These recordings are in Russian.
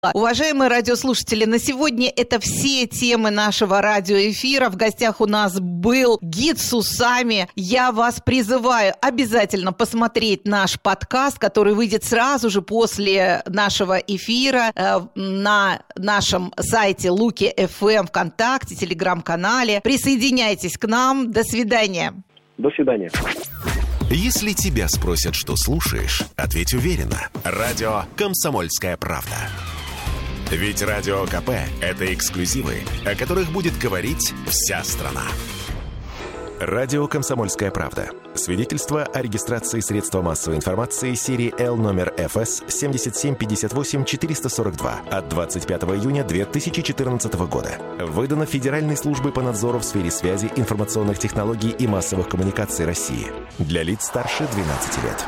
Уважаемые радиослушатели, на сегодня это все темы нашего радиоэфира. В гостях у нас был гид с усами. Я вас призываю обязательно посмотреть наш подкаст, который выйдет сразу же после нашего эфира на нашем сайте Луки FM, ВКонтакте, Телеграм-канале. Присоединяйтесь к нам. До свидания. До свидания. Если тебя спросят, что слушаешь, ответь уверенно. Радио «Комсомольская правда». Ведь Радио КП – это эксклюзивы, о которых будет говорить вся страна. Радио «Комсомольская правда». Свидетельство о регистрации средства массовой информации серии L номер ФС 7758-442 от 25 июня 2014 года. Выдано Федеральной службой по надзору в сфере связи, информационных технологий и массовых коммуникаций России. Для лиц старше 12 лет.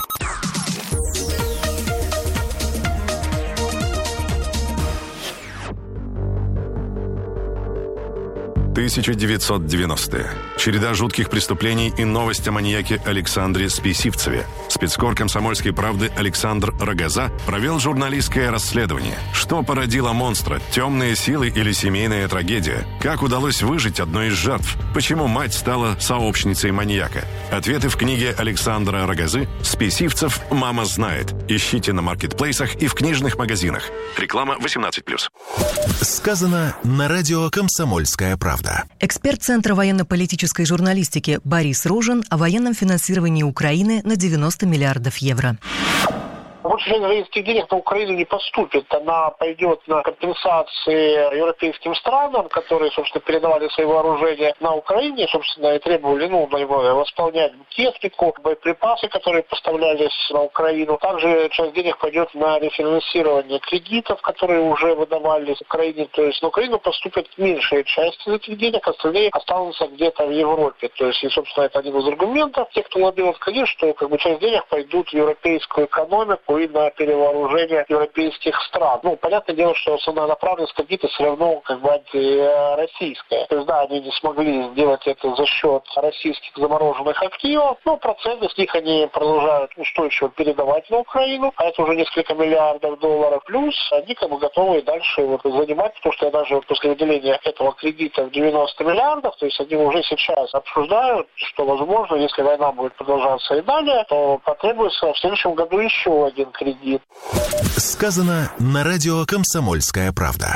1990-е. Череда жутких преступлений и новость о маньяке Александре Списивцеве. Спецкор «Комсомольской правды» Александр Рогоза провел журналистское расследование. Что породило монстра? Темные силы или семейная трагедия? Как удалось выжить одной из жертв? Почему мать стала сообщницей маньяка? Ответы в книге Александра Рогозы «Списивцев. Мама знает». Ищите на маркетплейсах и в книжных магазинах. Реклама 18+. Сказано на радио «Комсомольская правда». Эксперт Центра военно-политической журналистики Борис Ружин о военном финансировании Украины на 90 миллиардов евро. Больше часть украинских денег на Украину не поступит. Она пойдет на компенсации европейским странам, которые, собственно, передавали свои вооружения на Украине, собственно, и требовали, восполнять технику, боеприпасы, которые поставлялись на Украину. Также часть денег пойдет на рефинансирование кредитов, которые уже выдавались Украине. То есть на Украину поступит меньшая часть из этих денег, остальные останутся где-то в Европе. То есть, и, собственно, это один из аргументов. Те, кто лоббирует, конечно, что часть денег пойдут в европейскую экономику и на перевооружение европейских стран. Понятное дело, что основная направленность кредита все равно антироссийская. То есть, да, они не смогли сделать это за счет российских замороженных активов, но проценты с них они продолжают устойчиво передавать на Украину, а это уже несколько миллиардов долларов. Плюс они готовы дальше занимать, потому что даже после выделения этого кредита в 90 миллиардов, то есть они уже сейчас обсуждают, что возможно, если война будет продолжаться и далее, то потребуется в следующем году еще один кредит. Сказано на радио «Комсомольская правда».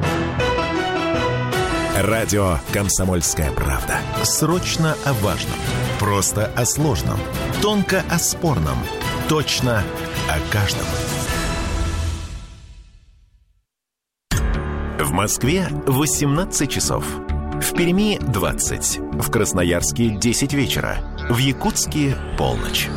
Радио «Комсомольская правда». Срочно о важном. Просто о сложном. Тонко о спорном. Точно о каждом. В Москве 18 часов. В Перми 20. В Красноярске 10 вечера. В Якутске полночь.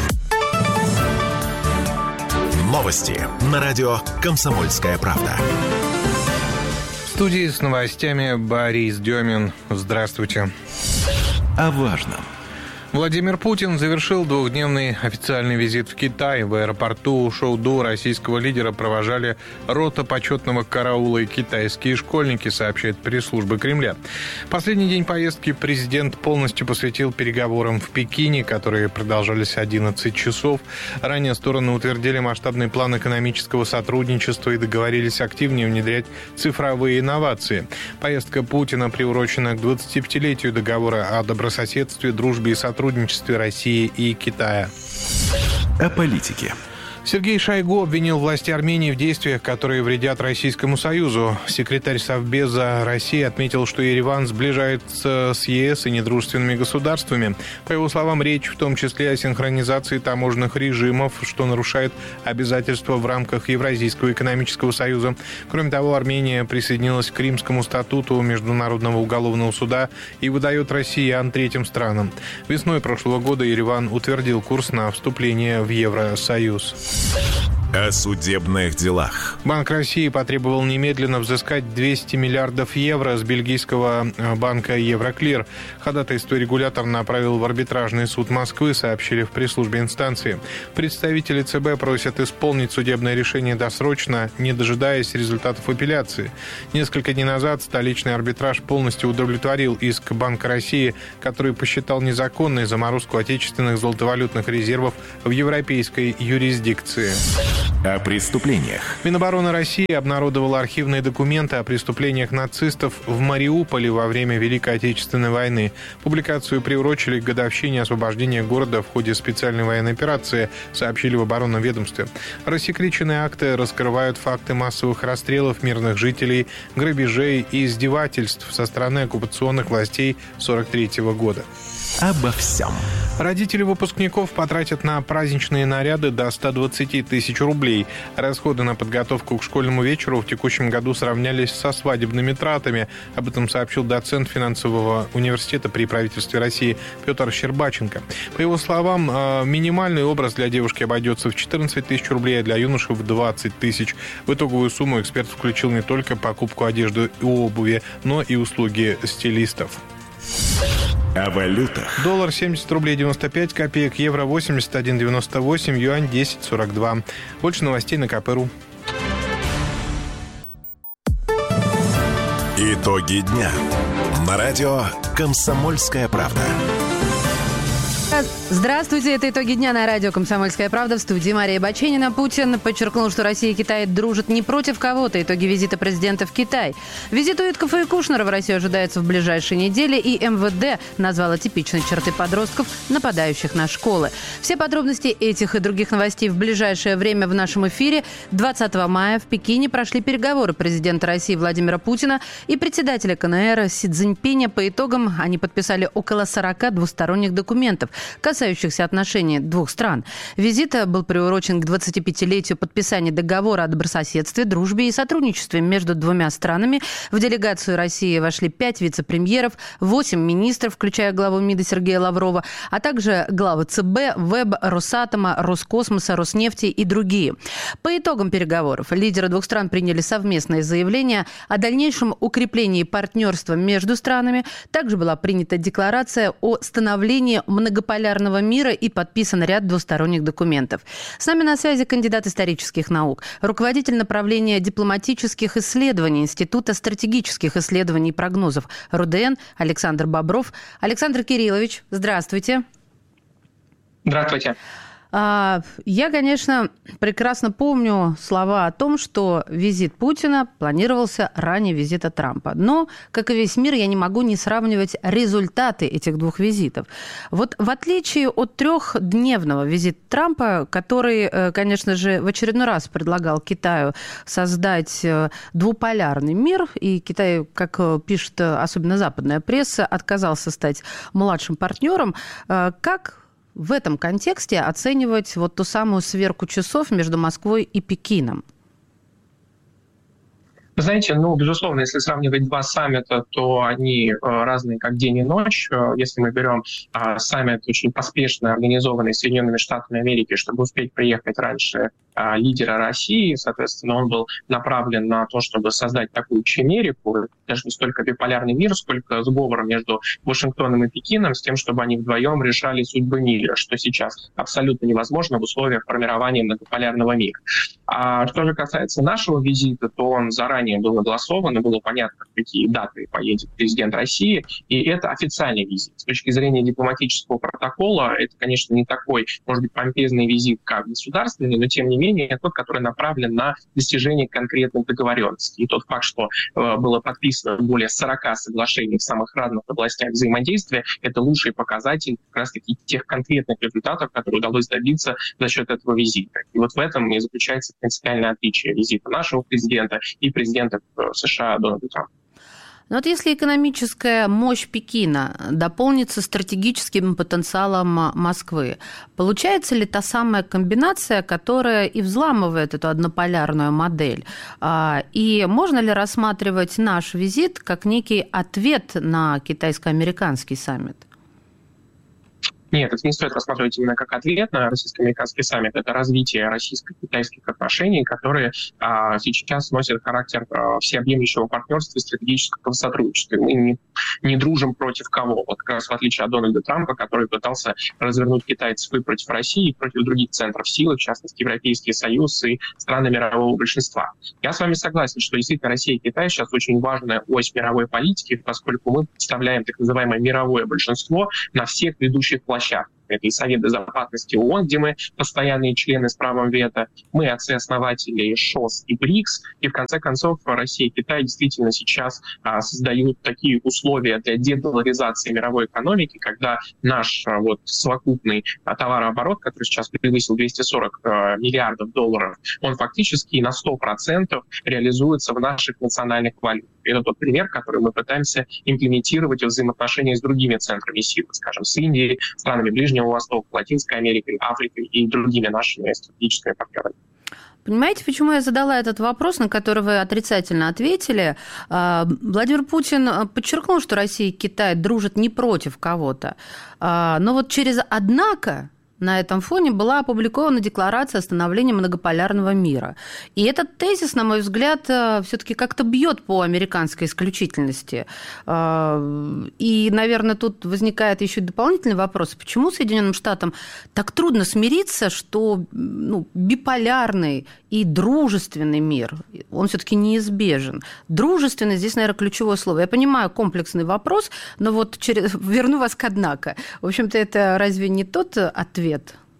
Новости на радио «Комсомольская правда». В студии с новостями Борис Демин. Здравствуйте. О важном. Владимир Путин завершил двухдневный официальный визит в Китай. В аэропорту Шоуду российского лидера провожали рота почетного караула и китайские школьники, сообщает пресс-служба Кремля. Последний день поездки президент полностью посвятил переговорам в Пекине, которые продолжались 11 часов. Ранее стороны утвердили масштабный план экономического сотрудничества и договорились активнее внедрять цифровые инновации. Поездка Путина приурочена к 25-летию договора о добрососедстве, дружбе и сотрудничестве России и Китая. О политике. Сергей Шойгу обвинил власти Армении в действиях, которые вредят Российскому Союзу. Секретарь Совбеза России отметил, что Ереван сближается с ЕС и недружественными государствами. По его словам, речь в том числе о синхронизации таможенных режимов, что нарушает обязательства в рамках Евразийского экономического союза. Кроме того, Армения присоединилась к Римскому статуту Международного уголовного суда и выдает россиян третьим странам. Весной прошлого года Ереван утвердил курс на вступление в Евросоюз. О судебных делах. Банк России потребовал немедленно взыскать 200 миллиардов евро с бельгийского банка Евроклир. Ходатайство регулятор направил в арбитражный суд Москвы, сообщили в пресс-службе инстанции. Представители ЦБ просят исполнить судебное решение досрочно, не дожидаясь результатов апелляции. Несколько дней назад столичный арбитраж полностью удовлетворил иск Банка России, который посчитал незаконной заморозку отечественных золотовалютных резервов в европейской юрисдикции. О преступлениях. Минобороны России обнародовала архивные документы о преступлениях нацистов в Мариуполе во время Великой Отечественной войны. Публикацию приурочили к годовщине освобождения города в ходе специальной военной операции, сообщили в оборонном ведомстве. Рассекреченные акты раскрывают факты массовых расстрелов мирных жителей, грабежей и издевательств со стороны оккупационных властей 1943 года. Обо всем. Родители выпускников потратят на праздничные наряды до 120 тысяч рублей. Расходы на подготовку к школьному вечеру в текущем году сравнялись со свадебными тратами. Об этом сообщил доцент финансового университета при правительстве России Петр Щербаченко. По его словам, минимальный образ для девушки обойдется в 14 тысяч рублей, а для юноши в 20 тысяч. В итоговую сумму эксперт включил не только покупку одежды и обуви, но и услуги стилистов. О валютах. Доллар 70 рублей 95 копеек, евро 81,98, юань 10,42. Больше новостей на kp.ru. Итоги дня. На радио «Комсомольская правда». Здравствуйте, это «Итоги дня» на радио «Комсомольская правда», в студии Мария Баченина. Путин подчеркнул, что Россия и Китай дружат не против кого-то. Итоги визита президента в Китай. Визит Уиткофа и Кушнера в Россию ожидается в ближайшие недели, и МВД назвала типичные черты подростков, нападающих на школы. Все подробности этих и других новостей в ближайшее время в нашем эфире. 20 мая в Пекине прошли переговоры президента России Владимира Путина и председателя КНР Си Цзиньпиня. По итогам они подписали около 40 двусторонних документов, касающихся отношений двух стран. Визит был приурочен к 25-летию подписания договора о добрососедстве, дружбе и сотрудничестве между двумя странами. В делегацию России вошли 5 вице-премьеров, 8 министров, включая главу МИДа Сергея Лаврова, а также главы ЦБ, ВЭБ, Росатома, Роскосмоса, Роснефти и другие. По итогам переговоров лидеры двух стран приняли совместное заявление о дальнейшем укреплении партнерства между странами. Также была принята декларация о становлении многополярного мира и подписан ряд двусторонних документов. С нами на связи кандидат исторических наук, руководитель направления дипломатических исследований Института стратегических исследований и прогнозов РУДН Александр Бобров. Александр Кириллович, здравствуйте. Здравствуйте. Я, конечно, прекрасно помню слова о том, что визит Путина планировался ранее визита Трампа. Но, как и весь мир, я не могу не сравнивать результаты этих двух визитов. Вот в отличие от трехдневного визита Трампа, который, конечно же, в очередной раз предлагал Китаю создать двуполярный мир, и Китай, как пишет особенно западная пресса, отказался стать младшим партнером, как в этом контексте оценивать вот ту самую сверку часов между Москвой и Пекином? Вы знаете, безусловно, если сравнивать два саммита, то они разные как день и ночь. Если мы берем саммит, очень поспешно организованный Соединенными Штатами Америки, чтобы успеть приехать раньше лидера России, соответственно, он был направлен на то, чтобы создать такую чимерику, даже не столько биполярный мир, сколько сговор между Вашингтоном и Пекином с тем, чтобы они вдвоем решали судьбы мира, что сейчас абсолютно невозможно в условиях формирования многополярного мира. А что же касается нашего визита, то он заранее был огласован, и было понятно, в какие даты поедет президент России, и это официальный визит. С точки зрения дипломатического протокола, это, конечно, не такой, может быть, помпезный визит, как государственный, но, тем не менее, тот, который направлен на достижение конкретных договоренностей. И тот факт, что было подписано более 40 соглашений в самых разных областях взаимодействия, это лучший показатель как раз-таки тех конкретных результатов, которые удалось добиться за счет этого визита. И вот в этом и заключается принципиальное отличие визита нашего президента и президента США Дональда Трампа. Но вот если экономическая мощь Пекина дополнится стратегическим потенциалом Москвы, получается ли та самая комбинация, которая и взламывает эту однополярную модель? И можно ли рассматривать наш визит как некий ответ на китайско-американский саммит? Нет, это не стоит рассматривать именно как ответ на российско-американский саммит. Это развитие российско-китайских отношений, которые сейчас носят характер всеобъемлющего партнерства и стратегического сотрудничества. Мы не дружим против кого. Вот как раз в отличие от Дональда Трампа, который пытался развернуть китайцев и против России, и против других центров силы, в частности, Европейский Союз и страны мирового большинства. Я с вами согласен, что действительно Россия и Китай сейчас очень важная ось мировой политики, поскольку мы представляем так называемое мировое большинство на всех ведущих площадках. Это и Совет Безопасности ООН, где мы постоянные члены с правом вето, мы отцы-основатели ШОС и БРИКС, и в конце концов Россия и Китай действительно сейчас создают такие условия для дедоларизации мировой экономики, когда наш совокупный товарооборот, который сейчас превысил 240 миллиардов долларов, он фактически на 100% реализуется в наших национальных валютах. Это тот пример, который мы пытаемся имплементировать в взаимоотношениях с другими центрами силы, скажем, с Индией, странами Ближнего Востока, Латинской Америкой, Африкой и другими нашими стратегическими партнерами. Понимаете, почему я задала этот вопрос, на который вы отрицательно ответили? Владимир Путин подчеркнул, что Россия и Китай дружат не против кого-то, но вот через «однако» на этом фоне была опубликована декларация о становлении многополярного мира. И этот тезис, на мой взгляд, все-таки как-то бьет по американской исключительности. И, наверное, тут возникает еще дополнительный вопрос. Почему Соединенным Штатам так трудно смириться, что биполярный и дружественный мир, он все-таки неизбежен? Дружественный здесь, наверное, ключевое слово. Я понимаю комплексный вопрос, но вот верну вас к «однако». В общем-то, это разве не тот ответ?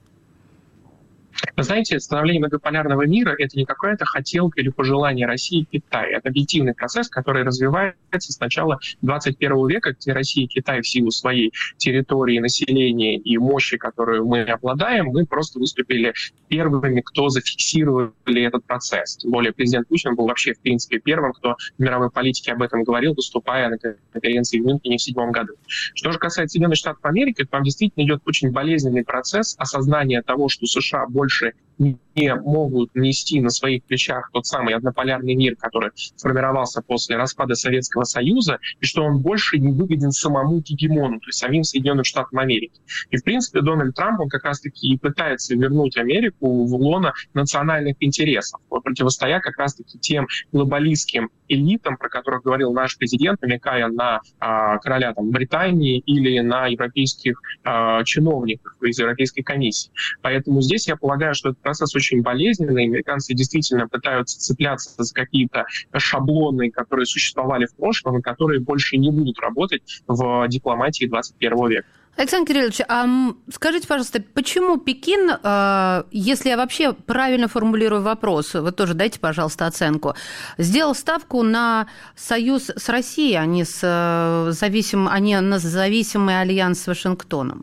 Вы знаете, становление многополярного мира — это не какая-то хотелка или пожелание России и Китая. Это объективный процесс, который развивается с начала 21 века, где Россия и Китай в силу своей территории, населения и мощи, которую мы обладаем, мы просто выступили первыми, кто зафиксировали этот процесс. Тем более президент Путин был вообще, в принципе, первым, кто в мировой политике об этом говорил, выступая на конференции в Мюнхене в 2007 году. Что же касается Соединенных Штатов Америки, там действительно идет очень болезненный процесс осознания того, что США больше не могут нести на своих плечах тот самый однополярный мир, который сформировался после распада Советского Союза, и что он больше не выгоден самому гегемону, то есть самим Соединенным Штатам Америки. И, в принципе, Дональд Трамп, он как раз-таки и пытается вернуть Америку в лоно национальных интересов, противостоя как раз-таки тем глобалистским элитам, про которых говорил наш президент, намекая на короля Британии или на европейских чиновников из Европейской комиссии. Поэтому здесь я полагаю, что этот процесс очень болезненный. Американцы действительно пытаются цепляться за какие-то шаблоны, которые существовали в прошлом, и которые больше не будут работать в дипломатии 21 века. Александр Кириллович, а скажите, пожалуйста, почему Пекин, если я вообще правильно формулирую вопрос, вы тоже дайте, пожалуйста, оценку, сделал ставку на союз с Россией, а не на зависимый альянс с Вашингтоном?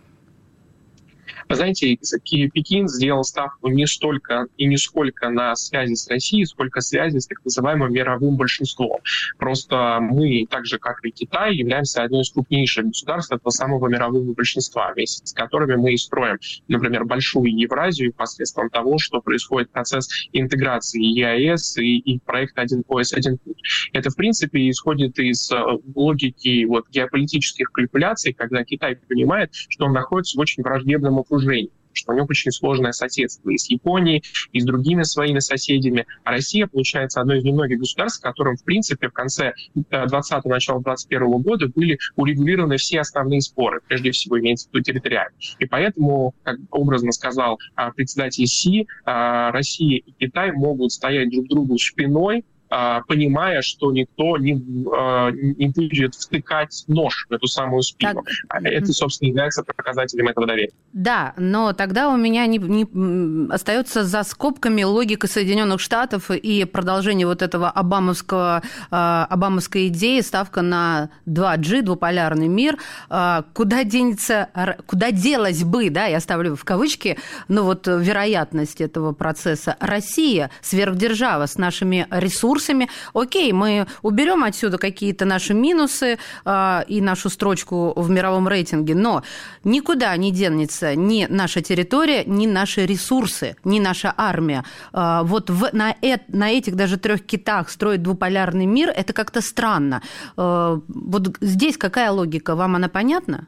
Вы знаете, Пекин сделал ставку не столько и не сколько на связи с Россией, сколько связи с так называемым мировым большинством. Просто мы, так же как и Китай, являемся одной из крупнейших государств этого самого мирового большинства, вместе с которыми мы и строим, например, большую Евразию посредством того, что происходит процесс интеграции ЕАЭС и проекта «Один пояс, один путь». Это, в принципе, исходит из логики геополитических калькуляций, когда Китай понимает, что он находится в очень враждебном окружении, что у него очень сложное соседство и с Японией, и с другими своими соседями. А Россия, получается, одно из немногих государств, в котором, в принципе, в конце 20-го, начала 21 года были урегулированы все основные споры, прежде всего имеется в виду территориально. И поэтому, как образно сказал председатель Си, Россия и Китай могут стоять друг другу спиной, понимая, что никто не будет втыкать нож в эту самую спину. Это, собственно, является показателем этого доверия. Да, но тогда у меня не остается за скобками логика Соединенных Штатов и продолжение вот этого обамовской идеи, ставка на 2G, двуполярный мир. Куда делась бы, да, я ставлю в кавычки, но вот вероятность этого процесса, Россия, сверхдержава с нашими ресурсами. Окей, мы уберем отсюда какие-то наши минусы и нашу строчку в мировом рейтинге, но никуда не денется ни наша территория, ни наши ресурсы, ни наша армия. Вот на этих даже 3 китах строить двуполярный мир, это как-то странно. Вот здесь какая логика? Вам она понятна?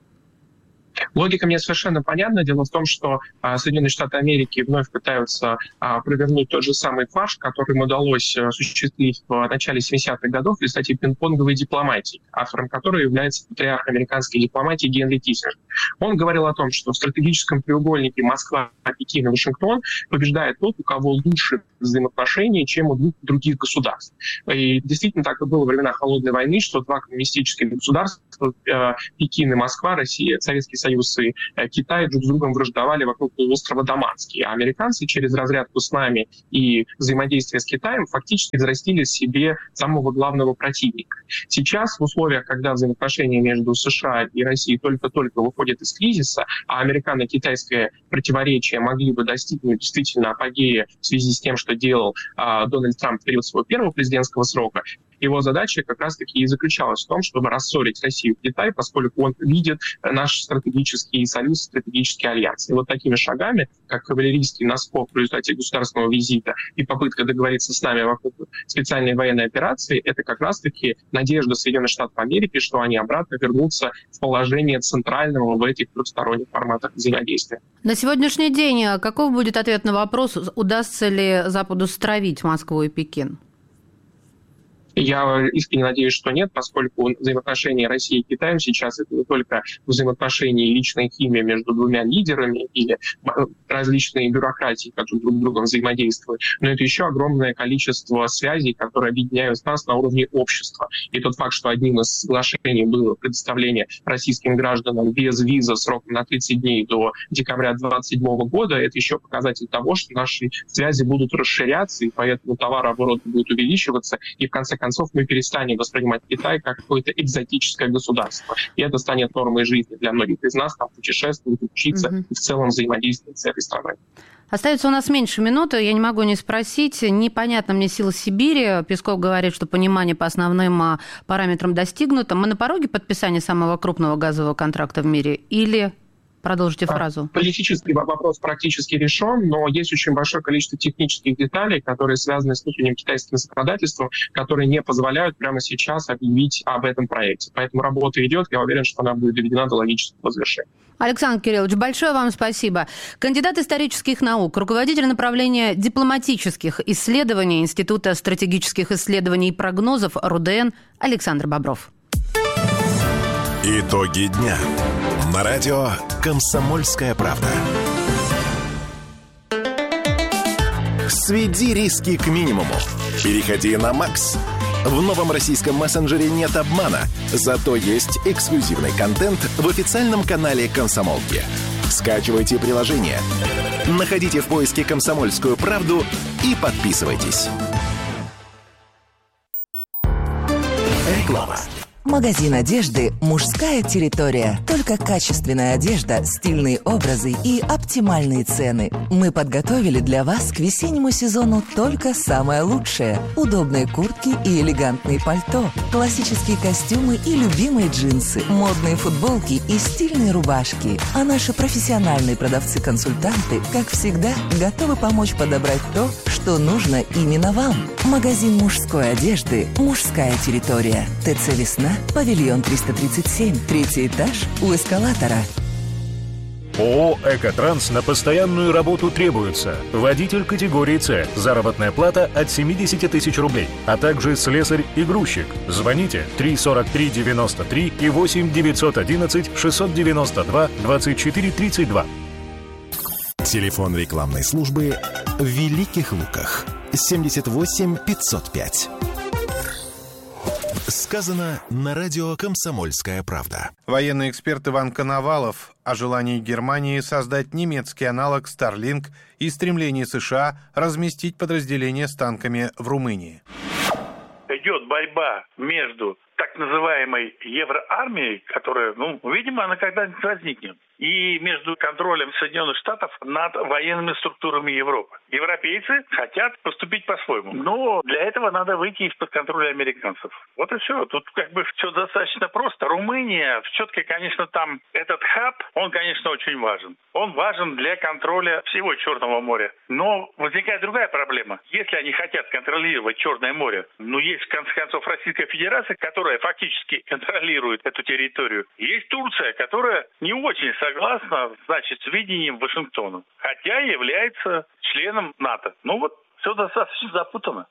Логика мне совершенно понятна. Дело в том, что Соединенные Штаты Америки вновь пытаются провернуть тот же самый фарш, который им удалось осуществить в начале 70-х годов в результате пинг-понговой дипломатии, автором которой является патриарх американской дипломатии Генри Киссинджер. Он говорил о том, что в стратегическом треугольнике Москва, Пекин и Вашингтон побеждает тот, у кого лучше взаимоотношения, чем у 2 других государств. И действительно так и было во времена Холодной войны, что 2 коммунистических государства, Пекин и Москва, Россия, Советский Союз и Китай друг с другом враждовали вокруг полуострова Даманский. А американцы через разрядку с нами и взаимодействие с Китаем фактически взрастили себе самого главного противника. Сейчас в условиях, когда взаимоотношения между США и Россией только-только выходят из кризиса, а американо-китайское противоречие могли бы достигнуть действительно апогея в связи с тем, что делал Дональд Трамп в период своего первого президентского срока, его задача как раз-таки и заключалась в том, чтобы рассорить Россию и Китай, поскольку он видит наш стратегический союз, стратегический альянс. И вот такими шагами, как кавалерийский наскок в результате государственного визита и попытка договориться с нами вокруг специальной военной операции, это как раз-таки надежда Соединенных Штатов Америки, что они обратно вернутся в положение центрального в этих трехсторонних форматах взаимодействия. На сегодняшний день каков будет ответ на вопрос, удастся ли Западу стравить Москву и Пекин? Я искренне надеюсь, что нет, поскольку взаимоотношения России и Китая сейчас это не только взаимоотношения и личная химия между двумя лидерами или различные бюрократии, которые друг с другом взаимодействуют, но это еще огромное количество связей, которые объединяют нас на уровне общества. И тот факт, что одним из соглашений было предоставление российским гражданам без виза сроком на 30 дней до декабря 2027 года, это еще показатель того, что наши связи будут расширяться, и поэтому товарооборот будет увеличиваться, и в конце концов мы перестанем воспринимать Китай как какое-то экзотическое государство. И это станет нормой жизни для многих из нас, там путешествовать, учиться и в целом взаимодействовать с этой страной. Остается у нас меньше минуты, я не могу не спросить. Непонятна мне сила Сибири. Песков говорит, что понимание по основным параметрам достигнуто. Мы на пороге подписания самого крупного газового контракта в мире или... Продолжите фразу. Политический вопрос практически решен, но есть очень большое количество технических деталей, которые связаны с внутренним китайским законодательством, которые не позволяют прямо сейчас объявить об этом проекте. Поэтому работа идет, я уверен, что она будет доведена до логического завершения. Александр Кириллович, большое вам спасибо. Кандидат исторических наук, руководитель направления дипломатических исследований Института стратегических исследований и прогнозов РУДН Александр Бобров. Итоги дня. На радио «Комсомольская правда». Сведи риски к минимуму. Переходи на Макс. В новом российском мессенджере нет обмана, зато есть эксклюзивный контент в официальном канале «Комсомолки». Скачивайте приложение, находите в поиске «Комсомольскую правду» и подписывайтесь. Реклама. Магазин одежды «Мужская территория». Только качественная одежда, стильные образы и оптимальные цены. Мы подготовили для вас к весеннему сезону только самое лучшее. Удобные куртки и элегантные пальто, классические костюмы и любимые джинсы, модные футболки и стильные рубашки. А наши профессиональные продавцы-консультанты, как всегда, готовы помочь подобрать то, что нужно именно вам. Магазин мужской одежды «Мужская территория». ТЦ «Весна», павильон 337, третий этаж у эскалатора. ООО «Экотранс» на постоянную работу требуется. Водитель категории С. Заработная плата от 70 тысяч рублей. А также слесарь и грузчик. Звоните 343-93 и 8-911-692-24-32. Телефон рекламной службы в Великих Луках. 78 505. Сказано на радио «Комсомольская правда». Военный эксперт Иван Коновалов о желании Германии создать немецкий аналог Starlink и стремлении США разместить подразделения с танками в Румынии. Идет борьба между так называемой евроармией, которая, видимо, она когда-нибудь возникнет, и между контролем Соединенных Штатов над военными структурами Европы. Европейцы хотят поступить по-своему, но для этого надо выйти из-под контроля американцев. Вот и все. Тут все достаточно просто. Румыния, все-таки, конечно, там этот хаб, он, конечно, очень важен. Он важен для контроля всего Черного моря. Но возникает другая проблема. Если они хотят контролировать Черное море, есть, в конце концов, Российская Федерация, которая фактически контролирует эту территорию. Есть Турция, которая не очень согласна, с видением Вашингтона, хотя является членом НАТО. Все достаточно запутано.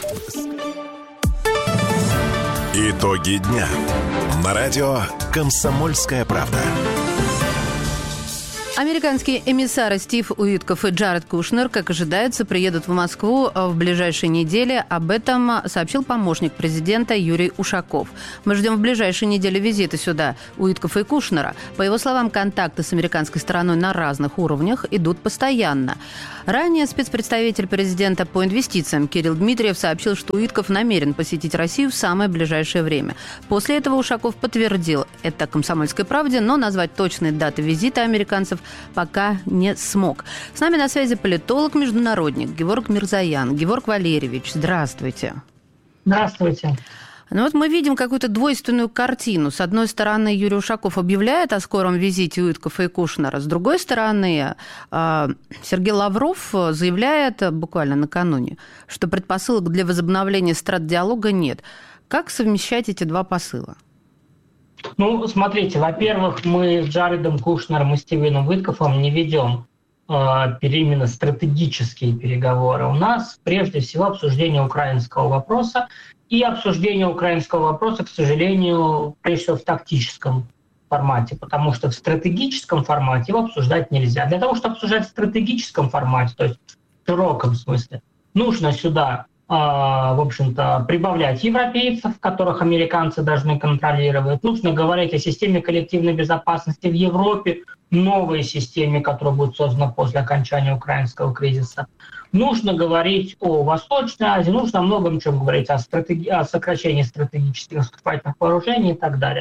Итоги дня. На радио «Комсомольская правда». Американские эмиссары Стив Уитков и Джаред Кушнер, как ожидается, приедут в Москву в ближайшие недели. Об этом сообщил помощник президента Юрий Ушаков. Мы ждем в ближайшие недели визита сюда Уиткова и Кушнера. По его словам, контакты с американской стороной на разных уровнях идут постоянно. Ранее спецпредставитель президента по инвестициям Кирилл Дмитриев сообщил, что Уитков намерен посетить Россию в самое ближайшее время. После этого Ушаков подтвердил это «Комсомольской правде», но назвать точные даты визита американцев пока не смог. С нами на связи политолог-международник Геворг Мирзоян. Геворг Валерьевич, здравствуйте. Здравствуйте. Ну вот мы видим какую-то двойственную картину. С одной стороны, Юрий Ушаков объявляет о скором визите Уиткова и Кушнера. С другой стороны, Сергей Лавров заявляет буквально накануне, что предпосылок для возобновления стратдиалога нет. Как совмещать эти два посыла? Ну, смотрите, во-первых, мы с Джаредом Кушнером и Стивеном Уитковым не ведем именно стратегические переговоры. У нас прежде всего обсуждение украинского вопроса, и обсуждение украинского вопроса, к сожалению, прежде всего в тактическом формате, потому что в стратегическом формате его обсуждать нельзя. Для того, чтобы обсуждать в стратегическом формате, то есть в широком смысле, нужно сюда в общем-то, прибавлять европейцев, которых американцы должны контролировать. Нужно говорить о системе коллективной безопасности в Европе, новой системе, которая будет создана после окончания украинского кризиса. Нужно говорить о Восточной Азии, нужно о многом чем говорить, о сокращении стратегических наступательных вооружений и так далее.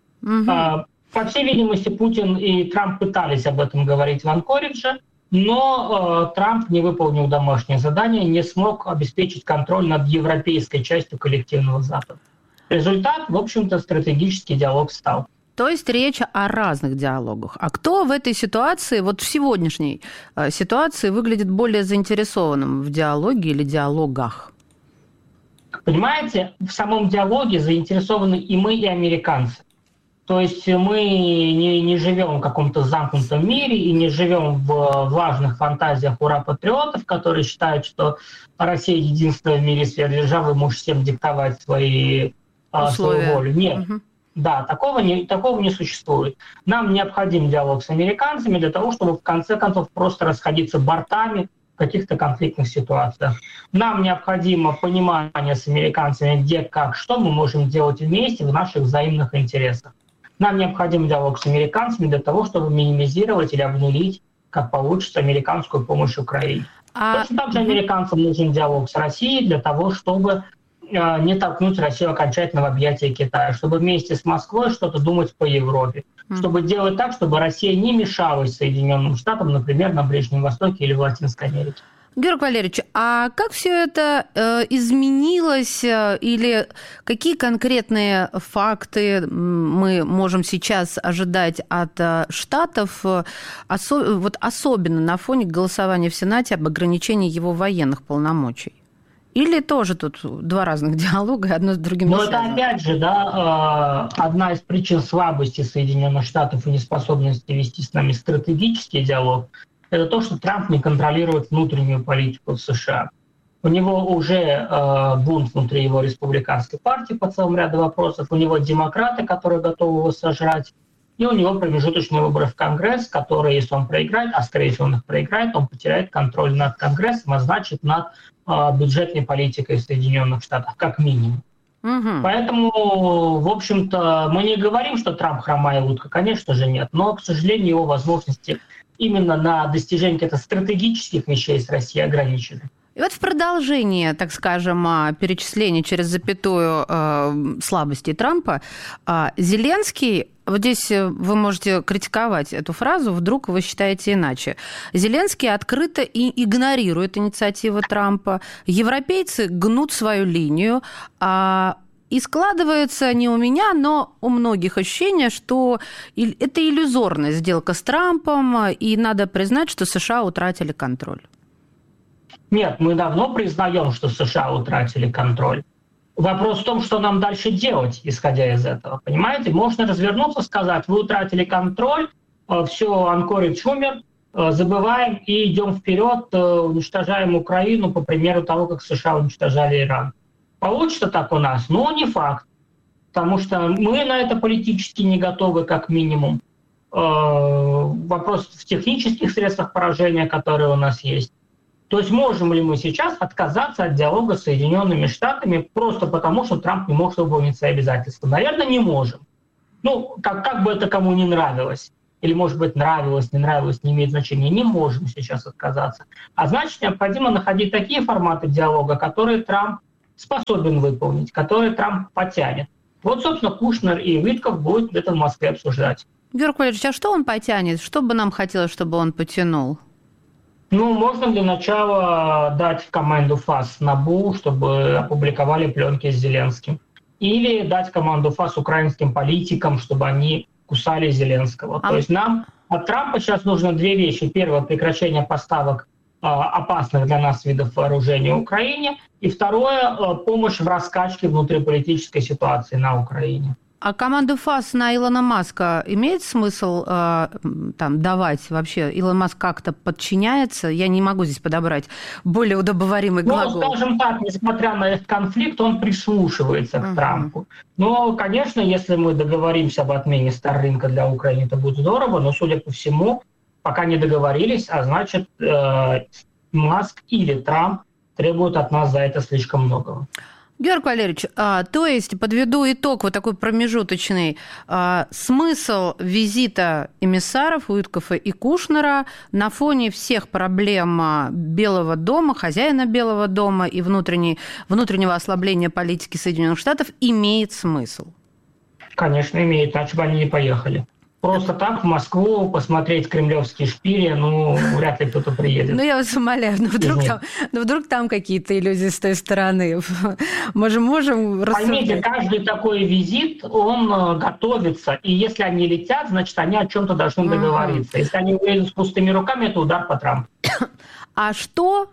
По всей видимости, Путин и Трамп пытались об этом говорить в Анкоридже, но Трамп не выполнил домашнее задание, не смог обеспечить контроль над европейской частью коллективного Запада. Результат, в общем-то, стратегический диалог стал. То есть речь о разных диалогах. А кто в этой ситуации, вот в сегодняшней ситуации, выглядит более заинтересованным в диалоге или диалогах? Понимаете, в самом диалоге заинтересованы и мы, и американцы. То есть мы не живем в каком-то замкнутом мире и не живем в влажных фантазиях ура-патриотов, которые считают, что Россия единственная в мире сверхдержава и может всем диктовать свою волю. Нет. Да, такого не существует. Нам необходим диалог с американцами для того, чтобы в конце концов просто расходиться бортами в каких-то конфликтных ситуациях. Нам необходимо понимание с американцами, где, как, что мы можем делать вместе в наших взаимных интересах. Нам необходим диалог с американцами для того, чтобы минимизировать или обнулить, как получится, американскую помощь Украине. Точно так же американцам нужен диалог с Россией для того, чтобы не толкнуть Россию окончательно в объятия Китая, чтобы вместе с Москвой что-то думать по Европе, чтобы делать так, чтобы Россия не мешалась Соединенным Штатам, например, на Ближнем Востоке или в Латинской Америке. Георг Валерьевич, а как все это изменилось или какие конкретные факты мы можем сейчас ожидать от Штатов, особенно на фоне голосования в Сенате об ограничении его военных полномочий? Или тоже тут два разных диалога, одно с другим не связано? Это опять же, одна из причин слабости Соединенных Штатов и неспособности вести с нами стратегический диалог – это то, что Трамп не контролирует внутреннюю политику в США. У него уже бунт внутри его республиканской партии по целому ряду вопросов, у него демократы, которые готовы его сожрать, и у него промежуточные выборы в Конгресс, которые, если он проиграет, а скорее всего он их проиграет, он потеряет контроль над Конгрессом, а значит над бюджетной политикой Соединенных Штатов, как минимум. Поэтому, в общем-то, мы не говорим, что Трамп хромая утка, конечно же нет, но, к сожалению, его возможности именно на достижение каких-то стратегических вещей с Россией ограничены. И вот в продолжение, так скажем, перечисления через запятую слабостей Трампа, Зеленский, вот здесь вы можете критиковать эту фразу, вдруг вы считаете иначе. Зеленский открыто и игнорирует инициативы Трампа, европейцы гнут свою линию, и складывается не у меня, но у многих ощущение, что это иллюзорная сделка с Трампом, и надо признать, что США утратили контроль. Нет, мы давно признаем, что США утратили контроль. Вопрос в том, что нам дальше делать, исходя из этого. Понимаете, можно развернуться, сказать, вы утратили контроль, все, Анкоридж умер, забываем и идем вперед, уничтожаем Украину, по примеру того, как США уничтожали Иран. Получится так у нас? Ну, не факт. Потому что мы на это политически не готовы, как минимум. вопрос в технических средствах поражения, которые у нас есть. То есть можем ли мы сейчас отказаться от диалога с Соединенными Штатами просто потому, что Трамп не может выполнить свои обязательства? Наверное, не можем. Ну, как бы это кому не нравилось. Или, может быть, нравилось, не нравилось, не имеет значения. Не можем сейчас отказаться. А значит, необходимо находить такие форматы диалога, которые Трамп способен выполнить, которые Трамп потянет. Вот, собственно, Кушнер и Витков будут это в Москве обсуждать. Георгий Валерьевич, а что он потянет? Что бы нам хотелось, чтобы он потянул? Ну, можно для начала дать команду ФАС НАБУ, чтобы опубликовали пленки с Зеленским. Или дать команду ФАС украинским политикам, чтобы они кусали Зеленского. То есть нам от Трампа сейчас нужно две вещи. Первое — прекращение поставок опасных для нас видов вооружения Украине. И второе — помощь в раскачке внутриполитической ситуации на Украине. А команду ФАС на Илона Маска имеет смысл давать вообще? Илон Маск как-то подчиняется? Я не могу здесь подобрать более удобоваримый глагол. Ну, скажем так, несмотря на этот конфликт, он прислушивается к Трампу. Но, конечно, если мы договоримся об отмене Starlink для Украины, это будет здорово, но, судя по всему, пока не договорились, а значит, Маск или Трамп требуют от нас за это слишком многого. Георгий Валерьевич, то есть, подведу итог вот такой промежуточный. Смысл визита эмиссаров Уиткофа и Кушнера на фоне всех проблем Белого дома, хозяина Белого дома и внутреннего ослабления политики Соединенных Штатов имеет смысл? Конечно, имеет, иначе бы они не поехали. Просто так в Москву посмотреть кремлевские шпили, вряд ли кто-то приедет. Я вас умоляю, вдруг там какие-то иллюзии с той стороны. Можем рассуждать. Поймите, каждый такой визит, он готовится, и если они летят, значит, они о чем-то должны договориться. Если они уедут с пустыми руками, это удар по Трампу. А что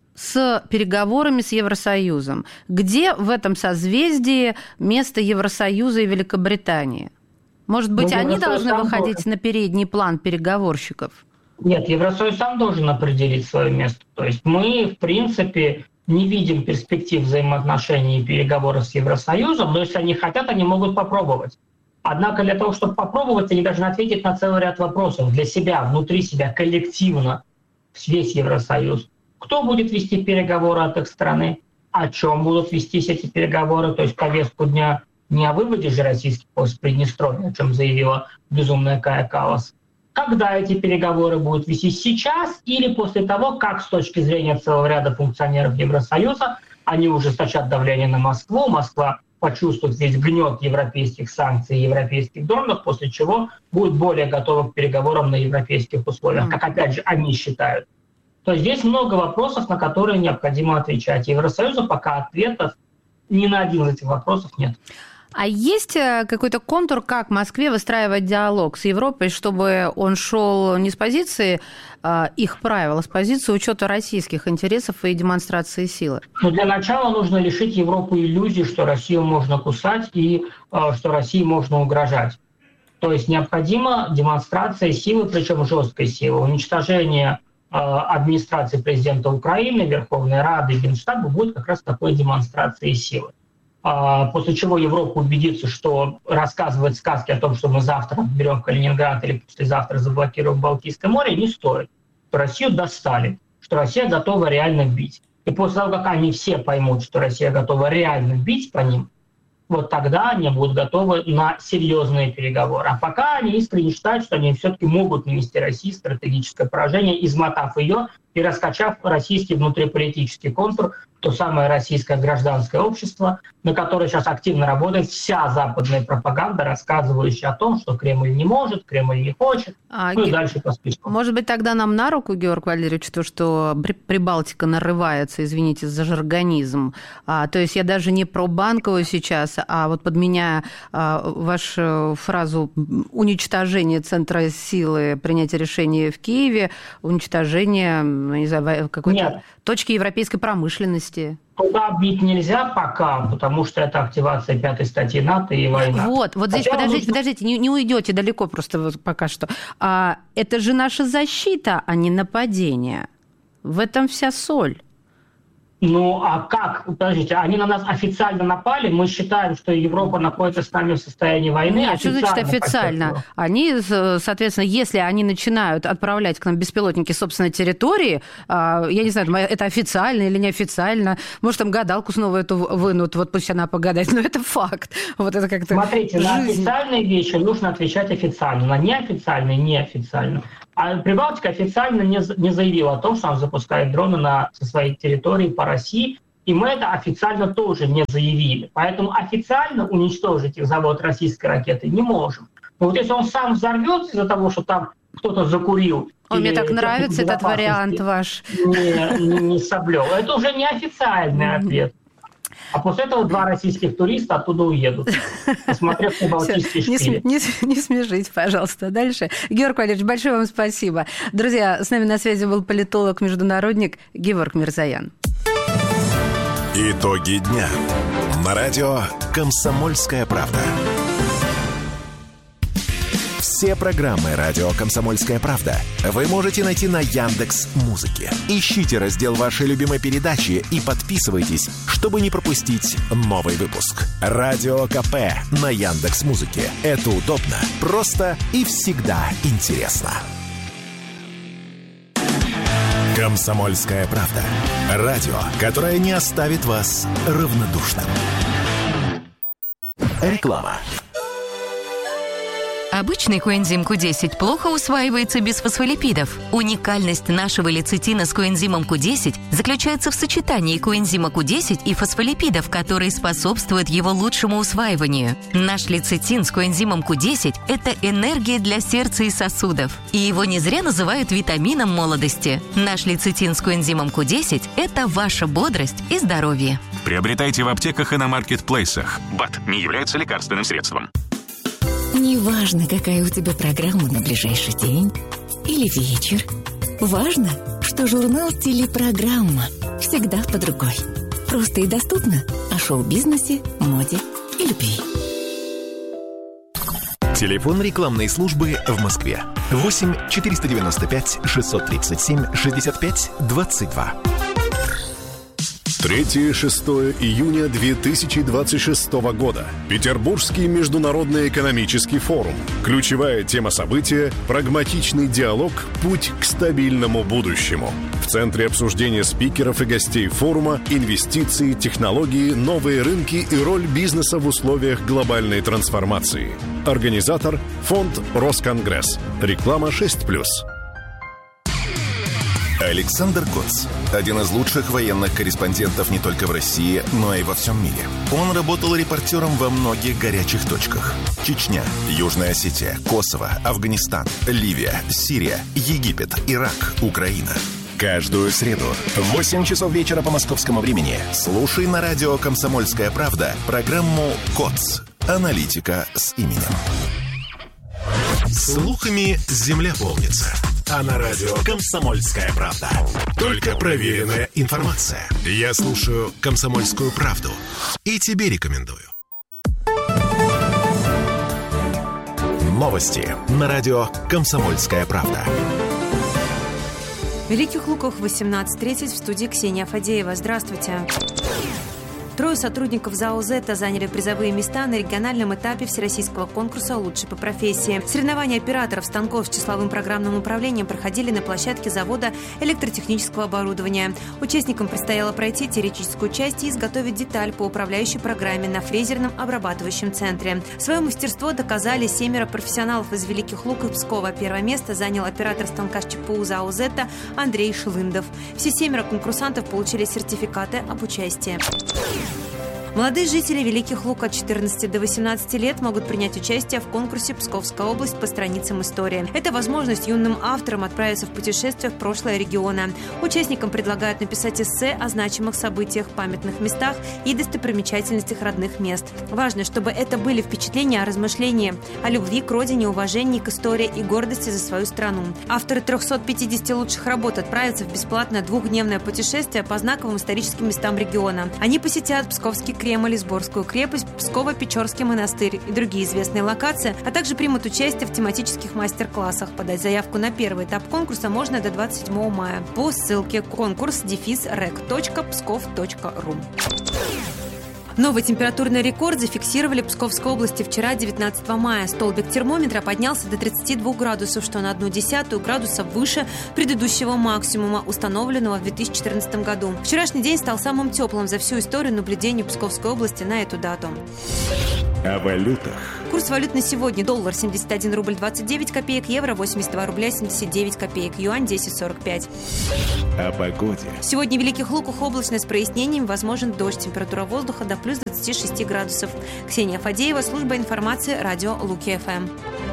с переговорами с Евросоюзом? Где в этом созвездии место Евросоюза и Великобритании? Может быть, они должны выходить на передний план переговорщиков? Нет, Евросоюз сам должен определить свое место. То есть мы, в принципе, не видим перспектив взаимоотношений и переговоров с Евросоюзом, но если они хотят, они могут попробовать. Однако для того, чтобы попробовать, они должны ответить на целый ряд вопросов для себя, внутри себя, коллективно, весь Евросоюз. Кто будет вести переговоры от их страны? О чем будут вестись эти переговоры? То есть повестку дня не о выводе же российских войск в Приднестровье, о чем заявила безумная Кая Каллас. Когда эти переговоры будут вестись, сейчас или после того, как с точки зрения целого ряда функционеров Евросоюза они ужесточат давление на Москву, Москва почувствует весь гнет европейских санкций и европейских дронов, после чего будет более готова к переговорам на европейских условиях, как опять же они считают. То есть здесь много вопросов, на которые необходимо отвечать. Евросоюзу пока ответов ни на один из этих вопросов нет. А есть какой-то контур, как Москве выстраивать диалог с Европой, чтобы он шел не с позиции их правил, а с позиции учета российских интересов и демонстрации силы? Для начала нужно лишить Европу иллюзий, что Россию можно кусать и что России можно угрожать. То есть необходима демонстрация силы, причем жесткой силы, уничтожение администрации президента Украины, Верховной Рады, Генштаба будет как раз такой демонстрацией силы. После чего Европа убедится, что рассказывать сказки о том, что мы завтра берем Калининград или послезавтра заблокируем Балтийское море, не стоит. Что Россию достали, что Россия готова реально бить. И после того, как они все поймут, что Россия готова реально бить по ним, вот тогда они будут готовы на серьезные переговоры. А пока они искренне считают, что они все-таки могут нанести России стратегическое поражение, измотав ее и раскачав российский внутриполитический контур, то самое российское гражданское общество, на которое сейчас активно работает вся западная пропаганда, рассказывающая о том, что Кремль не может, Кремль не хочет, и дальше по списку. Может быть, тогда нам на руку, Георгий Валерьевич, то, что Прибалтика нарывается, извините за жаргонизм. То есть я даже не про Банкову сейчас, а вот подменяя вашу фразу «уничтожение центра силы принятия решения в Киеве», уничтожение, не знаю, какой-то точки европейской промышленности. Туда бить нельзя пока, потому что это активация 5-й статьи НАТО и война. Вот здесь подождите, не уйдете далеко просто вот пока что. Это же наша защита, а не нападение. В этом вся соль. Ну, а как? Подождите, они на нас официально напали? Мы считаем, что Европа находится с нами в состоянии войны? Нет, что значит официально? Они, соответственно, если они начинают отправлять к нам беспилотники с собственной территории, я не знаю, это официально или неофициально, может, там гадалку снова эту вынут, вот пусть она погадает, но это факт. Вот это как-то Смотрите, на официальные вещи нужно отвечать официально, на неофициальные – неофициально. А Прибалтика официально не заявила о том, что она запускает дроны со своей территории по России, и мы это официально тоже не заявили. Поэтому официально уничтожить завод российской ракеты не можем. Но вот если он сам взорвется из-за того, что там кто-то закурил... Мне так нравится этот вариант ваш. Не соблюл. Это уже неофициальный ответ. А после этого 2 российских туриста оттуда уедут, посмотрев на Балтийские шпили. Не смешите, пожалуйста. Дальше. Георг Валерьевич, большое вам спасибо. Друзья, с нами на связи был политолог-международник Геворг Мирзоян. Итоги дня. На радио «Комсомольская правда». Все программы «Радио Комсомольская правда» вы можете найти на Яндекс.Музыке. Ищите раздел вашей любимой передачи и подписывайтесь, чтобы не пропустить новый выпуск. Радио КП на Яндекс.Музыке. Это удобно, просто и всегда интересно. «Комсомольская правда». Радио, которое не оставит вас равнодушным. Реклама. Обычный коэнзим Q10 плохо усваивается без фосфолипидов. Уникальность нашего лецитина с коэнзимом Q10 заключается в сочетании коэнзима Q10 и фосфолипидов, которые способствуют его лучшему усваиванию. Наш лецитин с коэнзимом Q10 – это энергия для сердца и сосудов. И его не зря называют витамином молодости. Наш лецитин с коэнзимом Q10 – это ваша бодрость и здоровье. Приобретайте в аптеках и на маркетплейсах. БАД не является лекарственным средством. Неважно, какая у тебя программа на ближайший день или вечер. Важно, что журнал «Телепрограмма» всегда под рукой. Просто и доступно о шоу-бизнесе, моде и любви. Телефон рекламной службы в Москве. 8 495 637 65 22. 3-6 июня 2026 года. Петербургский международный экономический форум. Ключевая тема события – прагматичный диалог «Путь к стабильному будущему». В центре обсуждения спикеров и гостей форума инвестиции, технологии, новые рынки и роль бизнеса в условиях глобальной трансформации. Организатор – фонд «Росконгресс». Реклама 6+. Александр Коц – один из лучших военных корреспондентов не только в России, но и во всем мире. Он работал репортером во многих горячих точках. Чечня, Южная Осетия, Косово, Афганистан, Ливия, Сирия, Египет, Ирак, Украина. Каждую среду в 8 часов вечера по московскому времени слушай на радио «Комсомольская правда» программу «КОЦ. Аналитика с именем». Слухами земля полнится. А на радио «Комсомольская правда» только проверенная информация. Я слушаю «Комсомольскую правду» и тебе рекомендую. Новости на радио «Комсомольская правда». Великих Луках, 18:30, в студии Ксения Фадеева. Здравствуйте. 3 сотрудников ЗАО «Зетта» заняли призовые места на региональном этапе всероссийского конкурса «Лучший по профессии». Соревнования операторов станков с числовым программным управлением проходили на площадке завода электротехнического оборудования. Участникам предстояло пройти теоретическую часть и изготовить деталь по управляющей программе на фрезерном обрабатывающем центре. Свое мастерство доказали 7 профессионалов из Великих Лук и Пскова. Первое место занял оператор станка с ЧПУ ЗАО «Зетта» Андрей Шлындов. Все 7 конкурсантов получили сертификаты об участии. Молодые жители Великих Лук от 14 до 18 лет могут принять участие в конкурсе «Псковская область» по страницам истории. Это возможность юным авторам отправиться в путешествие в прошлое региона. Участникам предлагают написать эссе о значимых событиях, памятных местах и достопримечательностях родных мест. Важно, чтобы это были впечатления о размышлении, о любви к родине, уважении к истории и гордости за свою страну. Авторы 350 лучших работ отправятся в бесплатное 2-дневное путешествие по знаковым историческим местам региона. Они посетят Псковский Кремль, Изборскую крепость, Псково-Печорский монастырь и другие известные локации, а также примут участие в тематических мастер-классах. Подать заявку на первый этап конкурса можно до 27 мая по ссылке конкурс-rec.pskov.ru. Новый температурный рекорд зафиксировали в Псковской области вчера, 19 мая. Столбик термометра поднялся до 32 градусов, что на 0,1 градуса выше предыдущего максимума, установленного в 2014 году. Вчерашний день стал самым теплым за всю историю наблюдений Псковской области на эту дату. О валютах. Курс валют на сегодня: доллар 71 рубль 29 копеек, евро 82 рубля 79 копеек, юань 10,45. О погоде. Сегодня в Великих Луках облачно с прояснениями, возможен дождь. Температура воздуха до плюс 26 градусов. Ксения Фадеева, служба информации, радио Луки ФМ.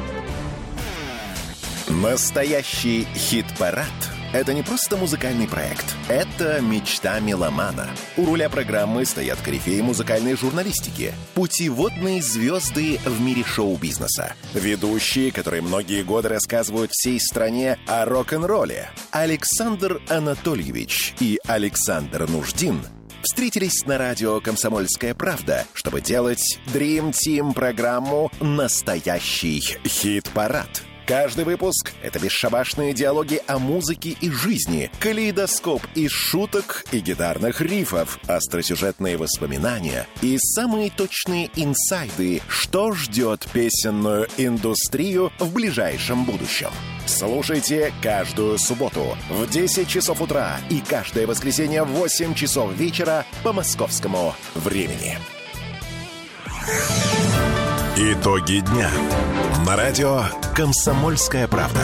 Настоящий хит-парад – это не просто музыкальный проект. Это мечта меломана. У руля программы стоят корифеи музыкальной журналистики, путеводные звезды в мире шоу-бизнеса, ведущие, которые многие годы рассказывают всей стране о рок-н-ролле. Александр Анатольевич и Александр Нуждин встретились на радио «Комсомольская правда», чтобы делать Dream Team программу «Настоящий хит-парад». Каждый выпуск — это бесшабашные диалоги о музыке и жизни, калейдоскоп из шуток и гитарных рифов, остросюжетные воспоминания и самые точные инсайды, что ждет песенную индустрию в ближайшем будущем. Слушайте каждую субботу в 10 часов утра и каждое воскресенье в 8 часов вечера по московскому времени. Итоги дня на радио «Комсомольская правда».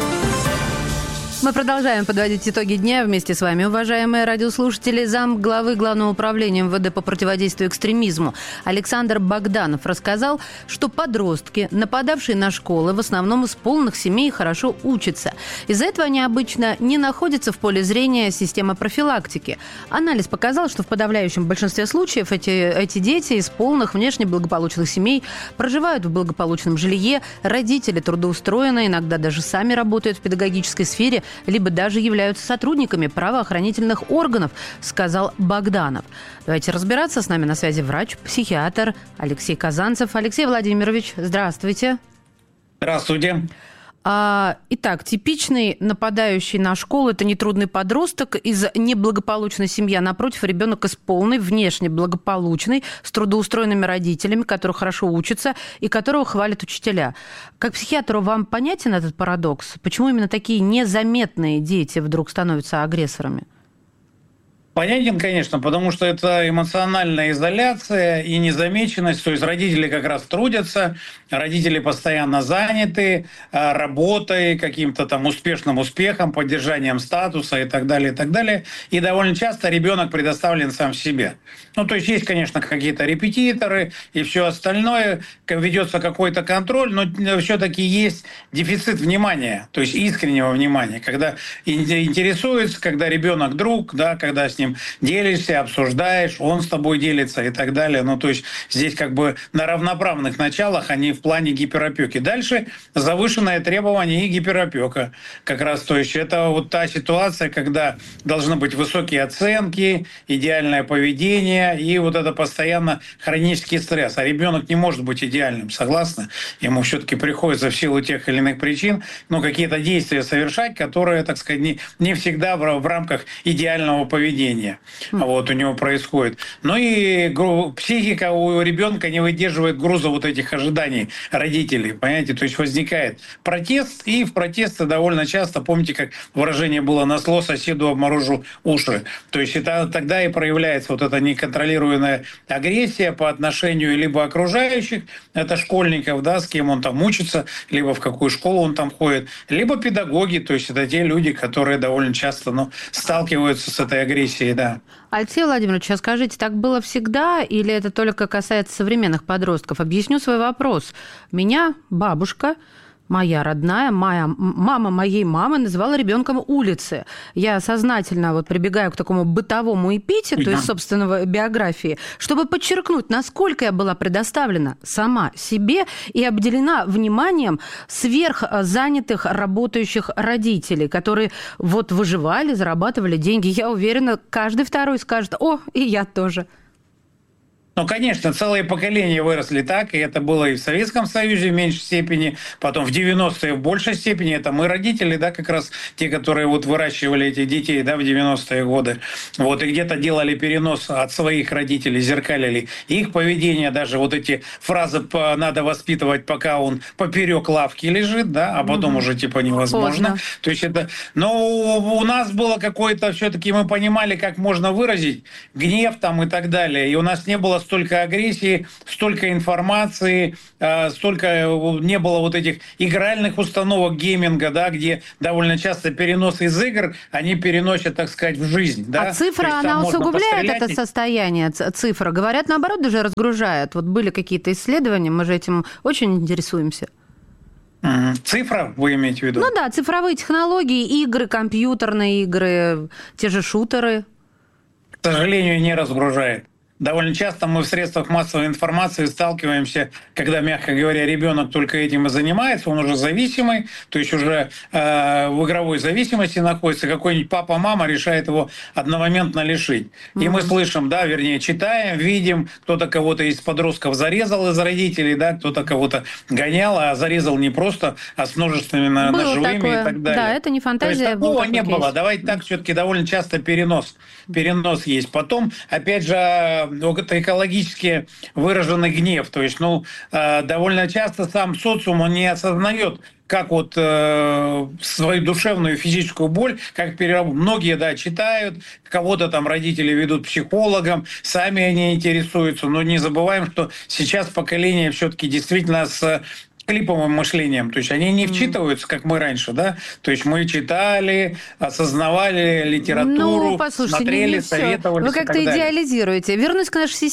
Мы продолжаем подводить итоги дня вместе с вами, уважаемые радиослушатели. Замглавы Главного управления МВД по противодействию экстремизму Александр Богданов рассказал, что подростки, нападавшие на школы, в основном из полных семей, хорошо учатся. Из-за этого они обычно не находятся в поле зрения системы профилактики. Анализ показал, что в подавляющем большинстве случаев эти дети из полных внешне благополучных семей проживают в благополучном жилье, родители трудоустроены, иногда даже сами работают в педагогической сфере, либо даже являются сотрудниками правоохранительных органов, сказал Богданов. Давайте разбираться. С нами на связи врач, психиатр Алексей Казанцев. Алексей Владимирович, здравствуйте. Здравствуйте. Итак, типичный нападающий на школу – это нетрудный подросток из неблагополучной семьи, а напротив, ребенок из полной, внешне благополучной, с трудоустроенными родителями, который хорошо учится и которого хвалят учителя. Как психиатру вам понятен этот парадокс? Почему именно такие незаметные дети вдруг становятся агрессорами? Понятен, конечно, потому что это эмоциональная изоляция и незамеченность. То есть родители как раз трудятся, родители постоянно заняты работой, каким-то там успешным успехом, поддержанием статуса и так далее, и так далее. И довольно часто ребенок предоставлен сам себе. Ну, то есть есть, конечно, какие-то репетиторы и все остальное, ведется какой-то контроль, но все-таки есть дефицит внимания, то есть искреннего внимания, когда интересуется, когда ребенок друг, да, когда с ним делишься, обсуждаешь, он с тобой делится и так далее. Ну, то есть здесь как бы на равноправных началах, а не в плане гиперопеки. Дальше завышенное требование и гиперопека. Как раз, то есть это вот та ситуация, когда должны быть высокие оценки, идеальное поведение и вот это постоянно хронический стресс. А ребенок не может быть идеальным, согласны? Ему все-таки приходится в силу тех или иных причин, ну, какие-то действия совершать, которые, так сказать, не всегда в рамках идеального поведения. Вот у него происходит. Ну и психика у ребенка не выдерживает груза вот этих ожиданий родителей, понимаете? То есть возникает протест, и в протесты довольно часто, помните, как выражение было «на зло соседу обморожу уши». То есть это тогда и проявляется вот эта неконтролируемая агрессия по отношению либо окружающих, это школьников, да, с кем он там учится, либо в какую школу он там ходит, либо педагоги, то есть это те люди, которые довольно часто сталкиваются с этой агрессией. Да. Алексей Владимирович, а скажите, так было всегда или это только касается современных подростков? Объясню свой вопрос. Меня бабушка, моя родная, мама моей мамы называла ребенком улицы. Я сознательно прибегаю к такому бытовому эпитету из собственного биографии, чтобы подчеркнуть, насколько я была предоставлена сама себе и обделена вниманием сверхзанятых работающих родителей, которые выживали, зарабатывали деньги. Я уверена, каждый второй скажет: «О, и я тоже». Ну, конечно, целые поколения выросли так, и это было и в Советском Союзе в меньшей степени, потом в 90-е в большей степени. Это мы, родители, да, как раз те, которые вот выращивали этих детей, да, в 90-е годы. Вот, и где-то делали перенос от своих родителей, зеркалили их поведение, даже вот эти фразы «надо воспитывать, пока он поперек лавки лежит», да, а потом уже типа невозможно. Поздно. То есть это... Но у нас было какое-то, все-таки мы понимали, как можно выразить гнев там и так далее. И у нас не было столько агрессии, столько информации, столько не было вот этих игральных установок гейминга, да, где довольно часто перенос из игр, они переносят, так сказать, в жизнь. Да? А цифра, она усугубляет это состояние, цифра. Говорят, наоборот, даже разгружает. Вот были какие-то исследования, мы же этим очень интересуемся. Цифра, вы имеете в виду? Ну да, цифровые технологии, игры, компьютерные игры, те же шутеры. К сожалению, не разгружает. Довольно часто мы в средствах массовой информации сталкиваемся, когда, мягко говоря, ребенок только этим и занимается, он уже зависимый, то есть уже в игровой зависимости находится, какой-нибудь папа, мама решает его одномоментно лишить. И мы слышим, да, вернее, читаем, видим, кто-то кого-то из подростков зарезал из родителей, да, кто-то кого-то гонял, а зарезал не просто, а с множественными ножевыми и так далее. Да, это не фантазия. То есть такого не было. Давайте так, все-таки довольно часто перенос есть. Потом, опять же, это экологически выраженный гнев. То есть, довольно часто сам социум, он не осознает, как вот свою душевную и физическую боль, как переработать. Многие, да, читают, кого-то там родители ведут психологам, сами они интересуются. Но не забываем, что сейчас поколение все-таки действительно с клиповым мышлением, то есть они не вчитываются, как мы раньше, да, то есть мы читали, осознавали литературу, смотрели, советовались. Вы как-то идеализируете. Вернусь к нашей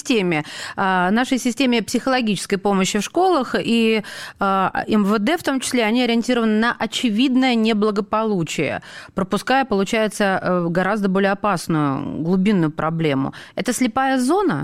системе психологической помощи в школах, и МВД в том числе, они ориентированы на очевидное неблагополучие, пропуская, получается, гораздо более опасную глубинную проблему. Это слепая зона?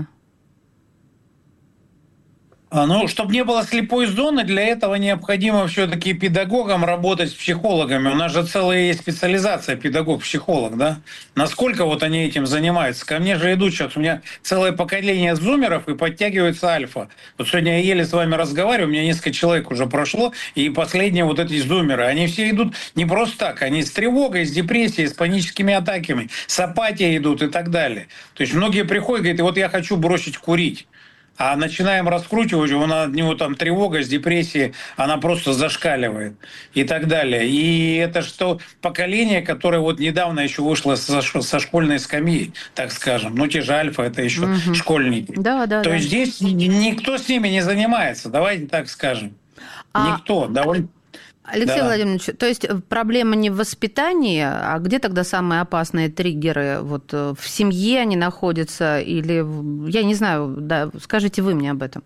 Чтобы не было слепой зоны, для этого необходимо все-таки педагогам работать с психологами. У нас же целая есть специализация педагог-психолог, да? Насколько вот они этим занимаются? Ко мне же идут сейчас, у меня целое поколение зумеров и подтягивается альфа. Вот сегодня я еле с вами разговариваю, у меня несколько человек уже прошло, и последние вот эти зумеры, они все идут не просто так, они с тревогой, с депрессией, с паническими атаками, с апатией идут и так далее. То есть многие приходят и говорят, вот я хочу бросить курить. А начинаем раскручивать, у него там тревога с депрессией, она просто зашкаливает и так далее. И это что поколение, которое вот недавно еще вышло со школьной скамьи, так скажем. Те же альфа, это еще школьники. Да. То есть здесь никто с ними не занимается, давайте так скажем. Никто. Алексей Владимирович, то есть проблема не в воспитании, а где тогда самые опасные триггеры? Вот в семье они находятся или, я не знаю, да, скажите вы мне об этом.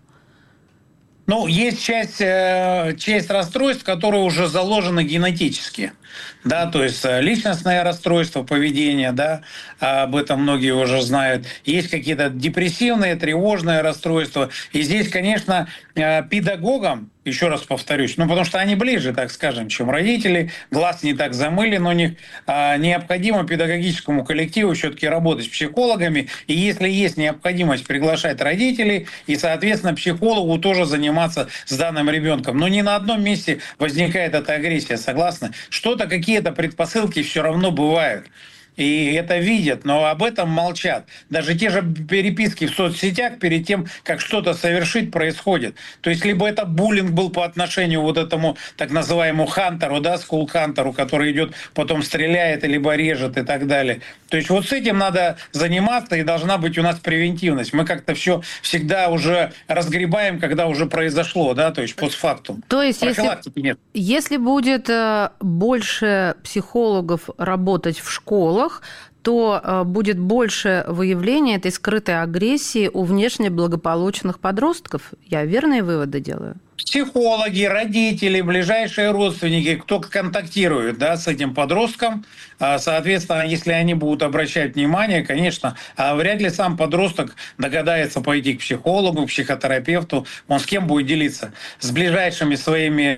Есть часть расстройств, которые уже заложены генетически. Да, то есть личностное расстройство поведения, да, об этом многие уже знают. Есть какие-то депрессивные, тревожные расстройства. И здесь, конечно, педагогам, еще раз повторюсь, потому что они ближе, так скажем, чем родители, глаз не так замылен у них, необходимо педагогическому коллективу все-таки работать с психологами. И если есть необходимость приглашать родителей, и, соответственно, психологу тоже заниматься с данным ребенком. Но не на одном месте возникает эта агрессия, согласны? Что-то, какие-то предпосылки все равно бывают. И это видят, но об этом молчат. Даже те же переписки в соцсетях перед тем, как что-то совершить, происходит. То есть либо это буллинг был по отношению вот этому так называемому хантеру, да, скул-хантеру, который идет, потом стреляет, либо режет и так далее. То есть вот с этим надо заниматься, и должна быть у нас превентивность. Мы как-то все всегда уже разгребаем, когда уже произошло, да, то есть постфактум. То есть если будет больше психологов работать в школах, то будет больше выявления этой скрытой агрессии у внешне благополучных подростков. Я верные выводы делаю? Психологи, родители, ближайшие родственники, кто контактирует, да, с этим подростком, соответственно, если они будут обращать внимание, конечно, вряд ли сам подросток догадается пойти к психологу, к психотерапевту, он с кем будет делиться? С ближайшими своими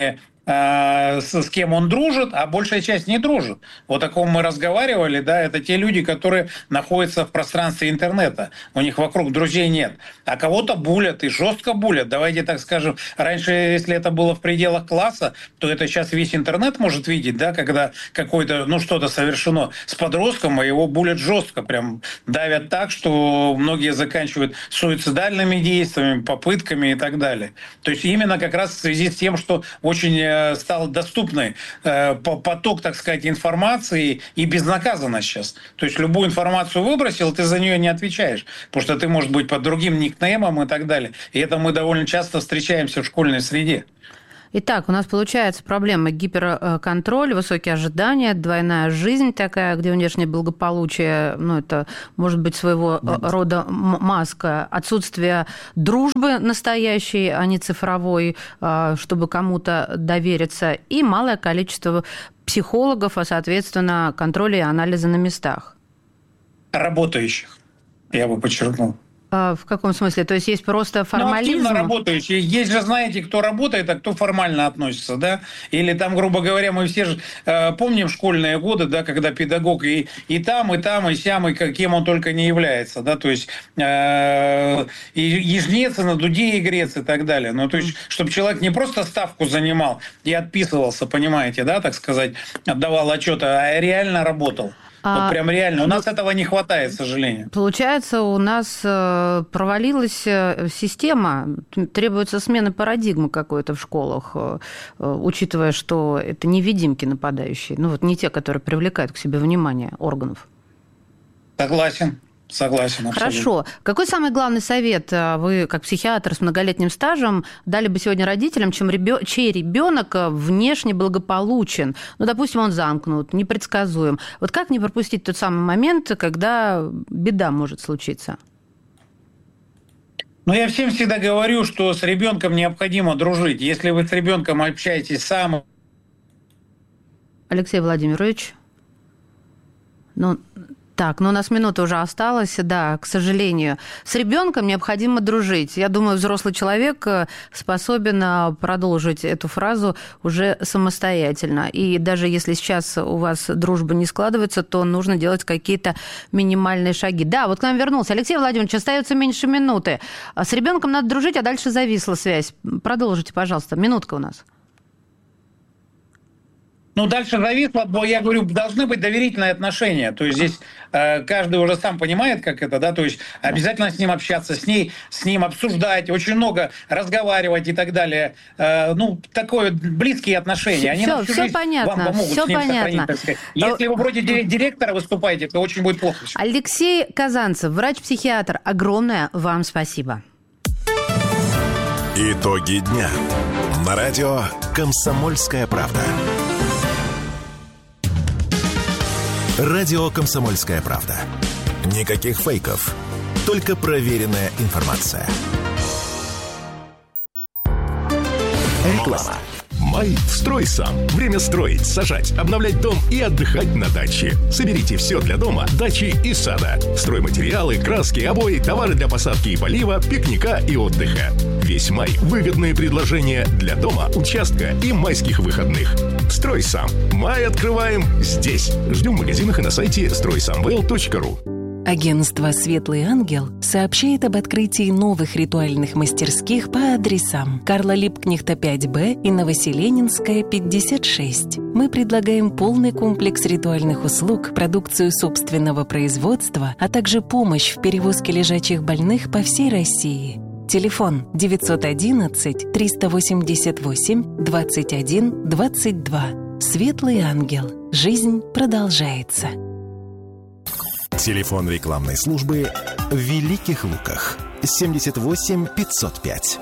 с кем он дружит, а большая часть не дружит. Вот о ком мы разговаривали, да, это те люди, которые находятся в пространстве интернета. У них вокруг друзей нет. А кого-то булят, и жестко булят. Давайте так скажем, раньше, если это было в пределах класса, то это сейчас весь интернет может видеть, да, когда какое-то, что-то совершено с подростком, а его булят жестко, прям давят так, что многие заканчивают суицидальными действиями, попытками и так далее. То есть именно как раз в связи с тем, что очень стал доступный поток, так сказать, информации и безнаказанность сейчас. То есть любую информацию выбросил, ты за нее не отвечаешь, потому что ты, может быть, под другим никнеймом и так далее. И это мы довольно часто встречаемся в школьной среде. Итак, у нас получается проблема гиперконтроль, высокие ожидания, двойная жизнь такая, где внешнее благополучие, это может быть своего рода маска, отсутствие дружбы настоящей, а не цифровой, чтобы кому-то довериться, и малое количество психологов, а, соответственно, контроля и анализа на местах. Работающих, я бы подчеркнул. В каком смысле? То есть есть просто формализм? Активно работающие. Есть же, знаете, кто работает, а кто формально относится, да? Или там, грубо говоря, мы все же помним школьные годы, да, когда педагог и там, и сям, и кем он только не является, да, то есть и жнец, и на дуде игрец и так далее. То есть, чтобы человек не просто ставку занимал и отписывался, понимаете, да, так сказать, отдавал отчет, а реально работал. Вот прям реально. У нас этого не хватает, к сожалению. Получается, у нас провалилась система. Требуется смена парадигмы какой-то в школах, учитывая, что это невидимки нападающие. Не те, которые привлекают к себе внимание органов. Согласен. Согласен, абсолютно. Хорошо. Какой самый главный совет вы, как психиатр с многолетним стажем, дали бы сегодня родителям, чей ребенок внешне благополучен? Допустим, он замкнут, непредсказуем. Вот как не пропустить тот самый момент, когда беда может случиться? Я всем всегда говорю, что с ребенком необходимо дружить. Если вы с ребенком общаетесь сам... Алексей Владимирович? Так, у нас минута уже осталась, да, к сожалению. С ребенком необходимо дружить. Я думаю, взрослый человек способен продолжить эту фразу уже самостоятельно. И даже если сейчас у вас дружба не складывается, то нужно делать какие-то минимальные шаги. Да, вот к нам вернулся Алексей Владимирович, остается меньше минуты. С ребенком надо дружить, а дальше зависла связь. Продолжите, пожалуйста, минутка у нас. Дальше зависло, я говорю, должны быть доверительные отношения. То есть здесь каждый уже сам понимает, как это, да, то есть обязательно с ним общаться, с ним обсуждать, очень много разговаривать и так далее. Такое близкие отношения. Они на всю жизнь вам помогут с ним сохранить, так сказать. Если вы против директора выступаете, то очень будет плохо. Алексей Казанцев, врач-психиатр, огромное вам спасибо. Итоги дня. На радио «Комсомольская правда». Радио «Комсомольская правда». Никаких фейков, только проверенная информация. Реклама. Май «Строй сам». Время строить, сажать, обновлять дом и отдыхать на даче. Соберите все для дома, дачи и сада. Стройматериалы, краски, обои, товары для посадки и полива, пикника и отдыха. Весь май выгодные предложения для дома, участка и майских выходных. «Строй сам». Май открываем здесь. Ждем в магазинах и на сайте стройсамвел.ру. Агентство «Светлый ангел» сообщает об открытии новых ритуальных мастерских по адресам Карла Липкнехта 5Б и Новоселенинская 56. Мы предлагаем полный комплекс ритуальных услуг, продукцию собственного производства, а также помощь в перевозке лежачих больных по всей России. Телефон 911 388 21 22. «Светлый ангел». Жизнь продолжается. Телефон рекламной службы в Великих Луках 78 505.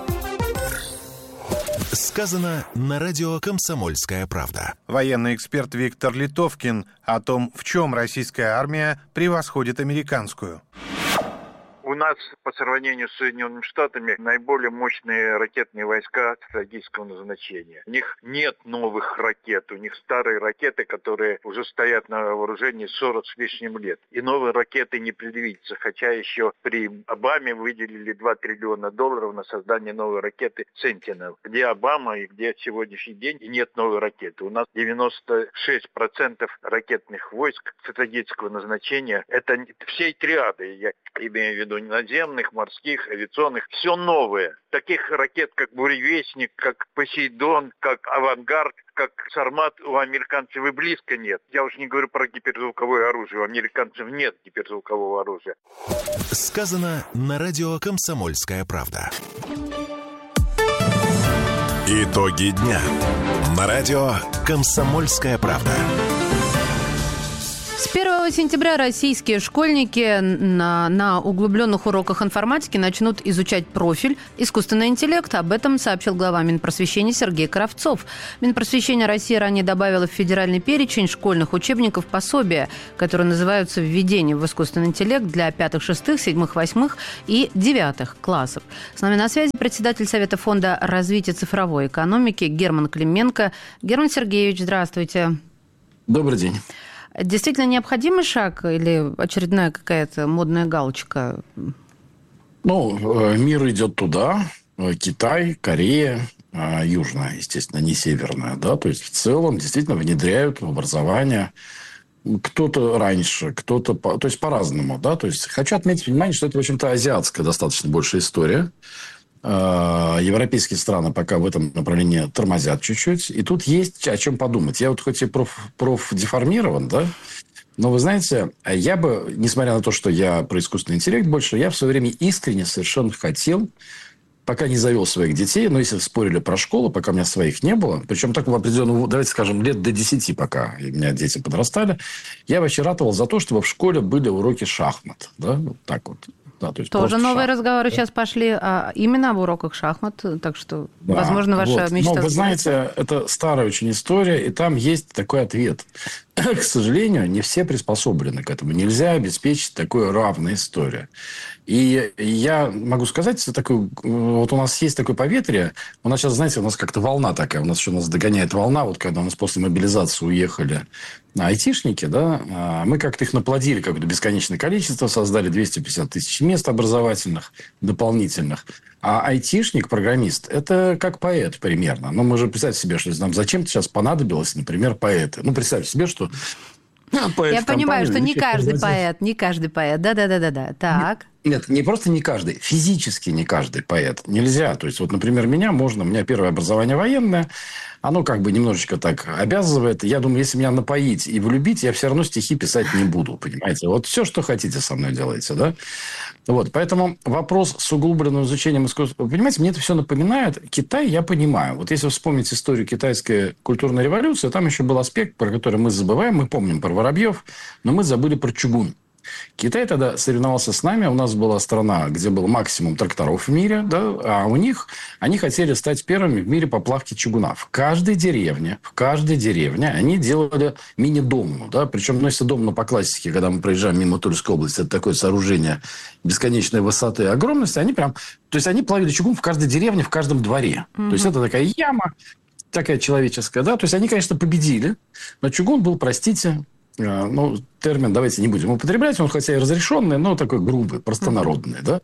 Сказано на радио «Комсомольская правда». Военный эксперт Виктор Литовкин о том, в чем российская армия превосходит американскую. У нас по сравнению с Соединенными Штатами наиболее мощные ракетные войска стратегического назначения. У них нет новых ракет, у них старые ракеты, которые уже стоят на вооружении 40 с лишним лет. И новые ракеты не предвидится, хотя еще при Обаме выделили $2 триллиона на создание новой ракеты «Сентинел». Где Обама и где сегодняшний день, и нет новой ракеты. У нас 96% ракетных войск стратегического назначения. Это всей триады, я имею в виду наземных, морских, авиационных. Все новое. Таких ракет, как «Буревестник», как «Посейдон», как «Авангард», как «Сармат» у американцев и близко нет. Я уж не говорю про гиперзвуковое оружие. У американцев нет гиперзвукового оружия. Сказано на радио «Комсомольская правда». Итоги дня на радио «Комсомольская правда». С 1 сентября российские школьники на углубленных уроках информатики начнут изучать профиль искусственный интеллект. Об этом сообщил глава Минпросвещения Сергей Кравцов. Минпросвещение России ранее добавило в федеральный перечень школьных учебников пособия, которые называются «Введение в искусственный интеллект» для 5, 6, 7, 8 и 9 классов. С нами на связи председатель Совета фонда развития цифровой экономики Герман Клименко. Герман Сергеевич, здравствуйте. Добрый день. Действительно необходимый шаг или очередная какая-то модная галочка? Мир идет туда. Китай, Корея, южная, естественно, не северная. Да? То есть, в целом, действительно внедряют в образование. Кто-то раньше, кто-то... То есть, по-разному. Да? То есть, хочу отметить внимание, что это, в общем-то, азиатская достаточно большая история. Европейские страны пока в этом направлении тормозят чуть-чуть. И тут есть о чем подумать. Я вот хоть и профдеформирован, да, но вы знаете, я бы, несмотря на то, что я про искусственный интеллект больше, я в свое время искренне совершенно хотел, пока не завел своих детей, но если спорили про школу, пока у меня своих не было, причем так в определенном, давайте скажем, лет до 10, пока у меня дети подрастали, я вообще ратовал за то, чтобы в школе были уроки шахмат. Да? Вот так вот. Да, то есть тоже новые шахмат, разговоры да? Сейчас пошли именно об уроках шахмат, так что, да, возможно, ваша мечта... Но вы знаете, это старая очень история, и там есть такой ответ. К сожалению, не все приспособлены к этому. Нельзя обеспечить такую равную историю. И я могу сказать, вот у нас есть такое поветрие. У нас сейчас, знаете, у нас как-то волна такая. У нас догоняет волна. Вот когда у нас после мобилизации уехали айтишники, да, мы как-то их наплодили какое-то бесконечное количество, создали 250 тысяч мест образовательных дополнительных. А айтишник, программист, это как поэт примерно. Но мы же представьте себе, что нам зачем-то сейчас понадобилось, например, поэты. Представьте себе, что... Я понимаю, что не каждый поэт. Да. Так. Нет, не просто не каждый, физически не каждый поэт. Нельзя. То есть, вот, например, у меня первое образование военное, оно как бы немножечко так обязывает. Я думаю, если меня напоить и влюбить, я все равно стихи писать не буду, понимаете? Вот все, что хотите со мной делаете, да? Вот, поэтому вопрос с углубленным изучением искусства... Понимаете, мне это все напоминает. Китай, я понимаю. Вот если вспомнить историю китайской культурной революции, там еще был аспект, про который мы забываем. Мы помним про воробьев, но мы забыли про чугун. Китай тогда соревновался с нами. У нас была страна, где был максимум тракторов в мире, да, а у них они хотели стать первыми в мире по плавке чугуна. В каждой деревне они делали мини-домну, да, причем, если домна по классике, когда мы проезжаем мимо Тульской области, это такое сооружение бесконечной высоты и огромности, они плавили чугун в каждой деревне, в каждом дворе. То есть, это такая яма, такая человеческая, да, то есть, они, конечно, победили, но чугун был, простите, термин давайте не будем употреблять, он хотя и разрешенный, но такой грубый, простонародный. Да?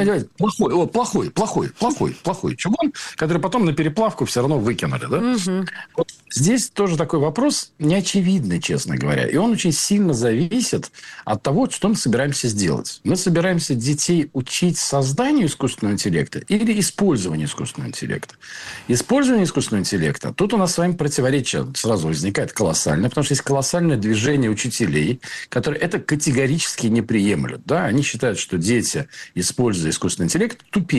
Плохой чугун, который потом на переплавку все равно выкинули. Да? Вот здесь тоже такой вопрос неочевидный, честно говоря. И он очень сильно зависит от того, что мы собираемся сделать. Мы собираемся детей учить созданию искусственного интеллекта или использованию искусственного интеллекта. Использование искусственного интеллекта, тут у нас с вами противоречие сразу возникает колоссальное, потому что есть колоссальное движение учителей, которые это категорически не приемлют. Да? Они считают, что дети, используя искусственный интеллект, тупеют.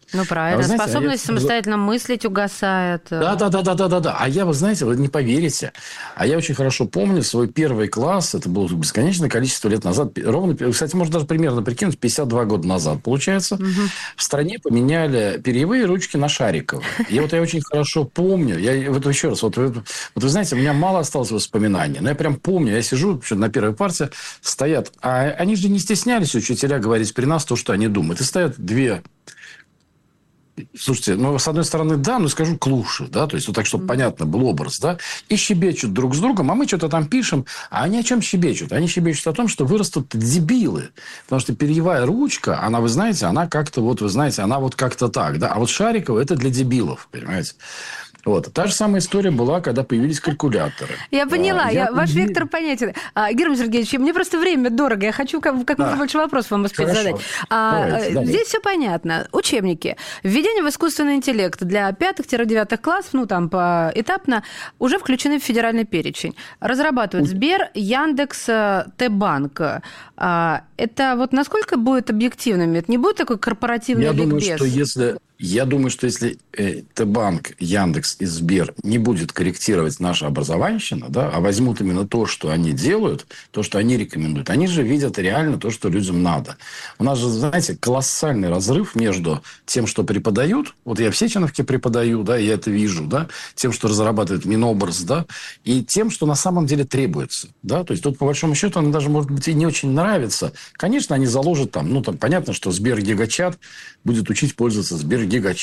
Ну, правильно. Знаете, способность самостоятельно мыслить угасает. Да. А я, вы знаете, вы не поверите, а я очень хорошо помню свой первый класс, это было бесконечное количество лет назад, ровно, кстати, можно даже примерно прикинуть, 52 года назад, получается, в стране поменяли перьевые ручки на шариковые. И я очень хорошо помню, еще раз, вы знаете, у меня мало осталось воспоминаний, но я прям помню, я сижу на первой парте, стоят, а они же не стеснялись, учителя, говорить при нас то, что они думают. И стоят две... Слушайте, с одной стороны, да, но скажу клуши, да, то есть так, чтобы понятно был образ, да, и щебечут друг с другом, а мы что-то там пишем, а они о чем щебечут? Они щебечут о том, что вырастут дебилы, потому что перьевая ручка, она, вы знаете, она как-то, она как-то так, да, а шариковая это для дебилов, понимаете? Та же самая история была, когда появились калькуляторы. Я поняла, ваш вектор понятен. Герман Сергеевич, мне просто время дорого, я хочу как можно больше вопросов вам успеть задать. Здесь все понятно. Учебники. Введение в искусственный интеллект для 5-9 классов, поэтапно, уже включены в федеральный перечень. Разрабатывают Сбер, Яндекс, Т-банк. Это насколько будет объективным? Это не будет такой корпоративный ликбез? Я думаю, что если Т-банк, Яндекс и Сбер не будет корректировать наша образованщина, да, а возьмут именно то, что они делают, то, что они рекомендуют, они же видят реально то, что людям надо. У нас же, знаете, колоссальный разрыв между тем, что преподают, я в Сеченовке преподаю, да, я это вижу, да, тем, что разрабатывает Минобраз, да, и тем, что на самом деле требуется, да, то есть тут, по большому счету, она даже, может быть, и не очень нравится. Конечно, они заложат понятно, что Сбер Гигачат будет учить пользоваться Сбер Гигачатом.